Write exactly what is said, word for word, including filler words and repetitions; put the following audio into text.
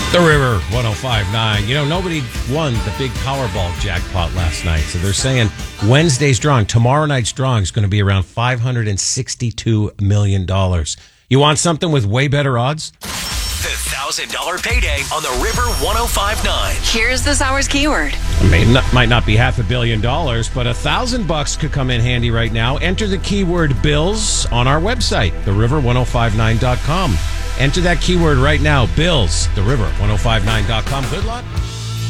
The River one oh five point nine. You know, nobody won the big Powerball jackpot last night. So they're saying Wednesday's drawing, tomorrow night's drawing is going to be around five hundred sixty-two million dollars. You want something with way better odds? The one thousand dollars payday on the River one oh five point nine. Here's this hour's keyword. I mean, it might not be half a billion dollars, but a thousand bucks could come in handy right now. Enter the keyword bills on our website, the river ten fifty-nine dot com. Enter that keyword right now, bills, the river ten fifty-nine dot com. Good luck.